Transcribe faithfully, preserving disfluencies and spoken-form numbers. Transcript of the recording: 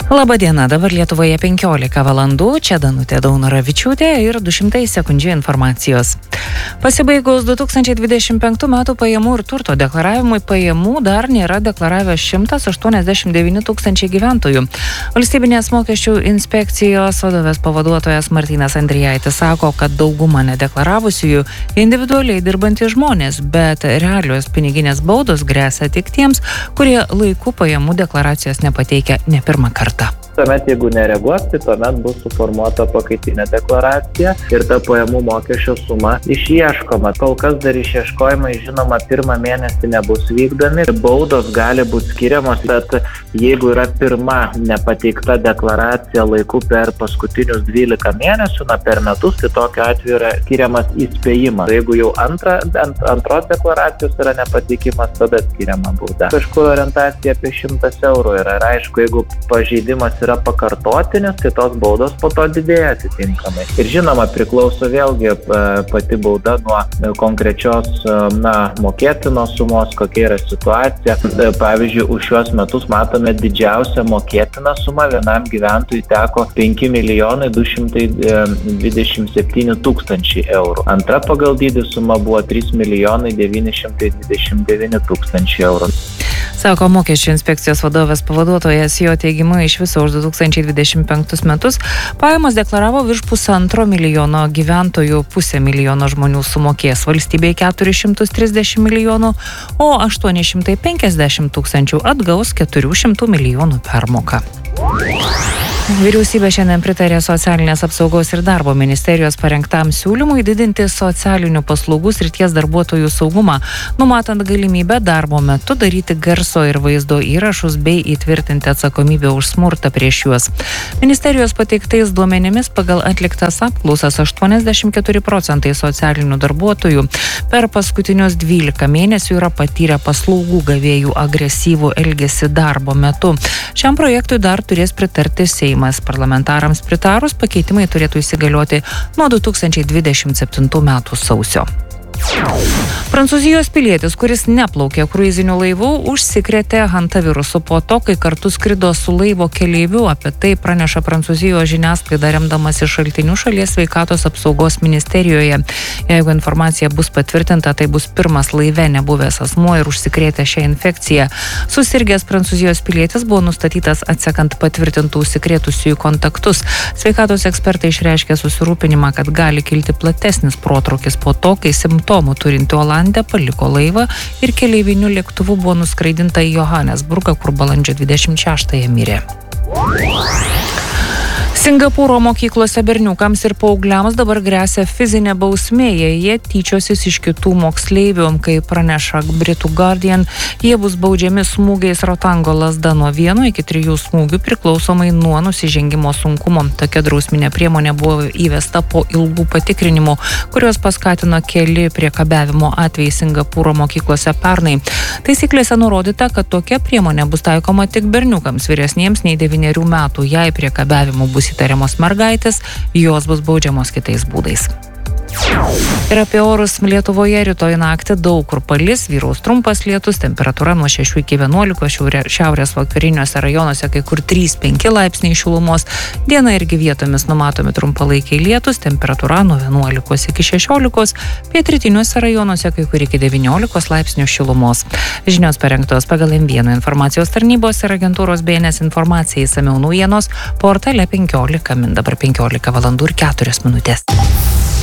Labadiena, dabar Lietuvoje penkiolika valandų, čia Danutė Daunoravičiūtė ir du šimtai sekundžių informacijos. Pasibaigus du tūkstančiai dvidešimt penktų metų pajamų ir turto deklaravimui pajamų dar nėra deklaravę šimtas aštuoniasdešimt devyni tūkstančiai gyventojų. Valstybinės mokesčių inspekcijos vadovės pavaduotojas Martynas Andrijaitis sako, kad dauguma nedeklaravusiųjų individualiai dirbantys žmonės, bet realios piniginės baudos gresia tik tiems, kurie laiku pajamų deklaracijos nepateikia ne pirmą kartą. Tuomet, jeigu nereaguos, tai tuomet bus suformuota pakaitinė deklaracija ir ta pajamų mokesčio suma išieškoma. Kol kas dar išieškojimai, žinoma, pirmą mėnesį nebus vykdomi. Baudos gali būti skiriamos, bet jeigu yra pirma nepateikta deklaracija laiku per paskutinius dvylika mėnesių, na, per metus, tai tokiu atveju yra skiriamas įspėjimas. Jeigu jau antra, ant, antros deklaracijos yra nepateikimas, tada skiriama bauda. Kažkur orientacija apie šimtas eurų yra. Ir aišku, jeigu pažeidimas yra pakartotinis, tai tos baudos po to didėja atitinkamai. Ir žinoma, priklauso vėlgi pati bauda nuo konkrečios, na, mokėtinos sumos, kokia yra situacija. Pavyzdžiui, už šios metus matome didžiausią mokėtiną sumą vienam gyventojui teko penki milijonai du šimtai dvidešimt septyni tūkstančiai eurų. Antra pagal dydį suma buvo trys milijonai devyni šimtai dvidešimt devyni tūkstančiai eurų. Sako mokesčių inspekcijos vadovės pavaduotojas, jo teigimu iš viso už du tūkstančiai dvidešimt penktus metus pajamas deklaravo virš pusantro milijono gyventojų, pusę milijono žmonių sumokės valstybei keturis šimtus trisdešimt milijonų, o aštuoni šimtai penkiasdešimt tūkstančių atgaus keturių šimtų milijonų permoką. Vyriausybė šiandien pritarė socialinės apsaugos ir darbo ministerijos parengtam siūlymui didinti socialinių paslaugų srities darbuotojų saugumą, numatant galimybę darbo metu daryti garso ir vaizdo įrašus bei įtvirtinti atsakomybę už smurtą prieš juos. Ministerijos pateiktais duomenimis pagal atliktas apklausas aštuoniasdešimt keturi procentai socialinių darbuotojų per paskutinius dvylika mėnesių yra patyrę paslaugų gavėjų agresyvų elgesį darbo metu. Šiam projektui dar turės pritarti Seimas. Parlamentarams pritarus pakeitimai turėtų įsigalioti nuo du tūkstančiai dvidešimt septintų metų sausio. Prancūzijos pilietis, kuris neplaukė kruiziniu laivu, užsikrėtė hantavirusu po to, kai kartu skrido su laivo keleiviu. Apie tai praneša Prancūzijos žiniasklaida remdamasi šaltinių šalies sveikatos apsaugos ministerijoje. Jeigu informacija bus patvirtinta, tai bus pirmas laive nebuvęs asmuo ir užsikrėtė šią infekciją. Susirgęs Prancūzijos pilietis buvo nustatytas atsekant patvirtintų užsikrėtusiųjų kontaktus. Sveikatos ekspertai išreiškė susirūpinimą, kad gali kilti platesnis protrūkis po to, kai simptomų turinti Olandė paliko laivą ir keleiviniu lėktuvu buvo nuskraidinta į Johanesburgą, kur balandžio dvidešimt šeštąją mirė. Singapūro mokyklose berniukams ir paaugliams dabar gresia fizinė bausmė, jei jie tyčiosis iš kitų moksleivių. Kaip praneša Britų Guardian, jie bus baudžiami smūgiais rotango lazda nuo vieno iki trijų smūgių priklausomai nuo nusižengimo sunkumo. Tokia drausminė priemonė buvo įvesta po ilgų patikrinimų, kurios paskatino keli priekabiavimo atvejai Singapūro mokyklose pernai. Taisyklėse nurodyta, kad tokia priemonė bus taikoma tik berniukams vyresniems nei devynerių metų. Jei priekabiavimu bus įtariamos mergaitės, jos bus baudžiamos kitais būdais. Ir apie orus Lietuvoje rytoj naktį daug kur palis, vyraus trumpas lietus, temperatūra nuo šešių iki vienuolikos, šiaurės vakariniuose rajonuose kai kur trys penki laipsniai šilumos, diena irgi vietomis numatomi trumpalaikiai lietus, temperatūra nuo vienuolikos iki šešiolikos, pietrytiniuose rajonuose kai kur iki devyniolikos laipsnių šilumos. Žinios parengtos pagal M vieną informacijos tarnybos ir agentūros B N S informacija, išsamiau naujienos portale penkiolika min, dabar penkiolika valandų ir keturios minutės.